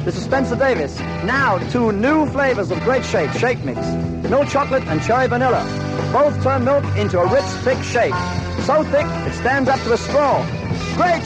This is Spencer Davis. Now, two new flavors of Great Shake, Shake Mix. Milk chocolate and cherry vanilla. Both turn milk into a rich, thick shake. So thick, it stands up to a straw. Great